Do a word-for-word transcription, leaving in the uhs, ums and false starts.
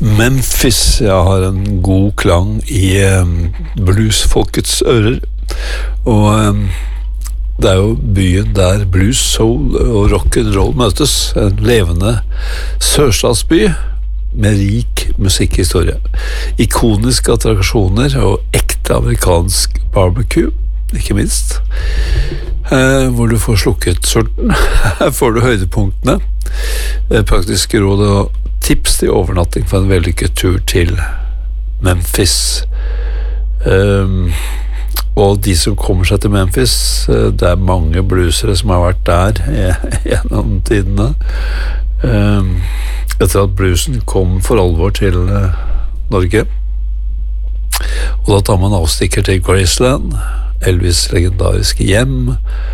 Memphis, jeg har en god klang i um, bluesfolkets ører, og um, det er jo byen der blues, soul og rock'n'roll møtes, en levende sørstatsby med rik musikkhistorie, ikoniske attraksjoner og ekte amerikansk barbecue, ikke minst, eh, hvor du får slukket sulten. Her får du høydepunktene, eh, praktiske råd og tips til overnatting for en vellykket tur til Memphis. Um, og de som kommer seg til Memphis, det er mange bluesere som har vært der gjennom tidene. Um, etter at bluesen kom for alvor til uh, Norge. Og da tar man avstikker til Graceland, Elvis' legendariske hjem,